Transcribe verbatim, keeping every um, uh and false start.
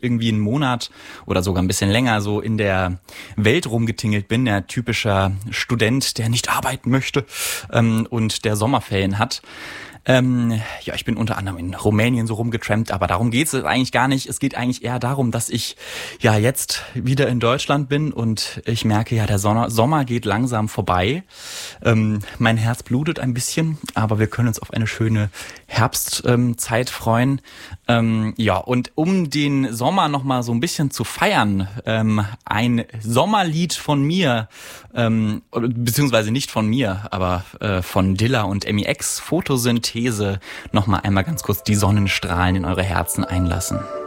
irgendwie einen Monat oder sogar ein bisschen länger so in der Welt rumgetingelt bin, der typischer Student, der nicht arbeiten möchte ähm, und der Sommerferien hat. Ähm, ja, ich bin unter anderem in Rumänien so rumgetrampt, aber darum geht's eigentlich gar nicht. Es geht eigentlich eher darum, dass ich ja jetzt wieder in Deutschland bin und ich merke, ja, der Sommer, Sommer geht langsam vorbei. Ähm, mein Herz blutet ein bisschen, aber wir können uns auf eine schöne Herbstzeit ähm, freuen. Ähm, ja, und um den Sommer nochmal so ein bisschen zu feiern, ähm, ein Sommerlied von mir, ähm, beziehungsweise nicht von mir, aber äh, von Dilla und M E X, Photosynthese, nochmal einmal ganz kurz die Sonnenstrahlen in eure Herzen einlassen.